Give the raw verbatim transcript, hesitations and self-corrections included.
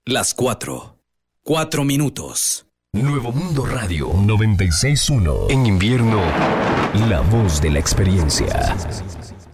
Las cuatro. Cuatro minutos. Nuevo Mundo Radio noventa y seis punto uno. En invierno, la voz de la experiencia.